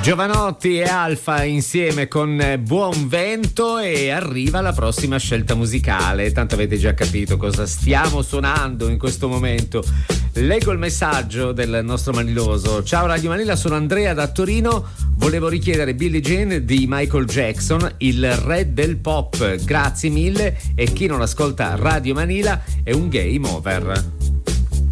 Giovanotti e Alfa insieme con Buon Vento, e arriva la prossima scelta musicale. Tanto avete già capito cosa stiamo suonando in questo momento. Leggo il messaggio del nostro Maniloso. Ciao Radio Manila, sono Andrea da Torino. Volevo richiedere Billie Jean di Michael Jackson, il re del pop. Grazie mille, e chi non ascolta Radio Manila è un game over.